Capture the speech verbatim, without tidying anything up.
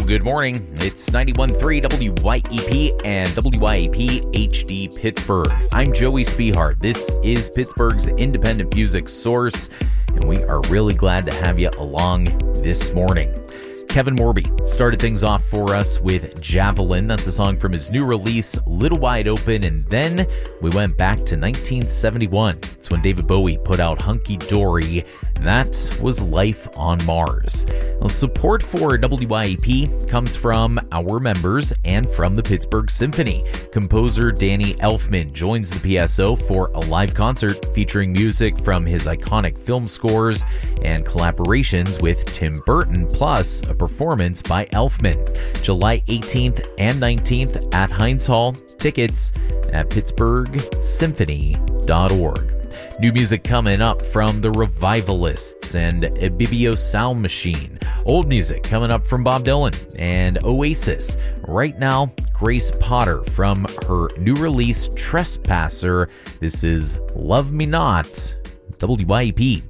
good morning. It's ninety-one point three W Y E P and W Y E P H D Pittsburgh. I'm Joey Spehart. This is Pittsburgh's independent music source, and we are really glad to have you along this morning. Kevin Morby started things off for us with Javelin. That's a song from his new release, Little Wide Open. And then we went back to nineteen seventy-one. It's when David Bowie put out Hunky Dory. That was Life on Mars. Now, support for W Y E P comes from our members and from the Pittsburgh Symphony. Composer Danny Elfman joins the P S O for a live concert featuring music from his iconic film scores and collaborations with Tim Burton, plus a performance by Elfman. July eighteenth and nineteenth at Heinz Hall. Tickets at pittsburgh symphony dot org. New music coming up from the Revivalists and Ibibio Sound Machine. Old music coming up from Bob Dylan and Oasis. Right now, Grace Potter from her new release, Trespasser. This is Love Me Not, W Y E P.